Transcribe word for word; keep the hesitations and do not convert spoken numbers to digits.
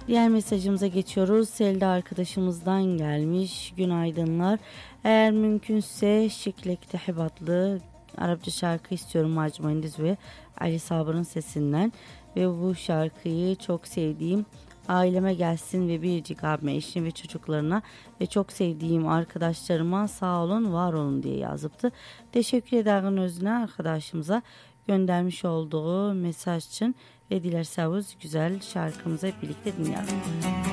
Diğer mesajımıza geçiyoruz. Selda arkadaşımızdan gelmiş. Günaydınlar. Eğer mümkünse Şiklek Tehib adlı Arapça şarkı istiyorum Macmuendiz ve Ali Sabır'ın sesinden. Ve bu şarkıyı çok sevdiğim aileme gelsin ve biricik abime, eşim ve çocuklarına ve çok sevdiğim arkadaşlarıma sağ olun, var olun diye yazıptı. Teşekkür ederim özüne arkadaşımıza göndermiş olduğu mesaj için ve dilerseniz güzel şarkımızı hep birlikte dinleyelim.